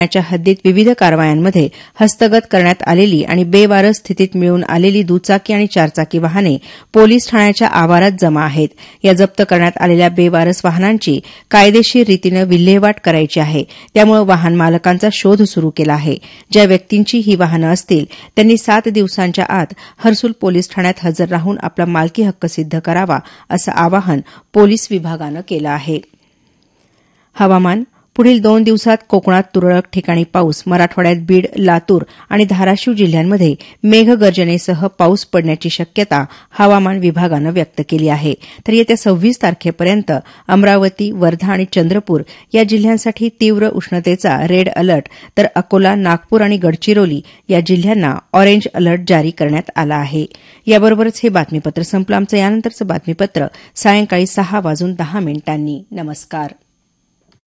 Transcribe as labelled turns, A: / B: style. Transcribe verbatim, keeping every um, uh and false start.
A: च्या हद्दीत विविध कारवायांमध्ये हस्तगत करण्यात आलेली आणि बेवारस स्थितीत मिळून आलेली दुचाकी आणि चारचाकी वाहने पोलीस ठाण्याच्या आवारात जमा आहेत. या जप्त करण्यात आलेल्या बेवारस वाहनांची कायदेशीर रीतीनं विल्हेवाट करायची आहे. त्यामुळे वाहन मालकांचा शोध सुरू केला आहे. ज्या व्यक्तींची ही वाहनं असतील त्यांनी सात दिवसांच्या आत हर्सुल पोलीस ठाण्यात हजर राहून आपला मालकी हक्क सिद्ध करावा असं आवाहन पोलीस विभागानं केलं आहे. हवामान. पुढील दोन दिवसात कोकणात तुरळक ठिकाणी पाऊस, मराठवाड्यात बीड, लातूर आणि धाराशिव जिल्ह्यांमध्ये मेघगर्जनेसह पाऊस पडण्याची शक्यता हवामान विभागानं व्यक्त केली आहे. तर येत्या सव्वीस तारखेपर्यंत अमरावती, वर्धा आणि चंद्रपूर या जिल्ह्यांसाठी तीव्र उष्णतेचा रेड अलर्ट, तर अकोला, नागपूर आणि गडचिरोली या जिल्ह्यांना ऑरेंज अलर्ट जारी करण्यात आला आहे. याबरोबरच हे बातमीपत्र संपलं. आमचं यानंतरचं बातमीपत्र सायंकाळी सहा वाजून दहा मिनिटांनी. नमस्कार.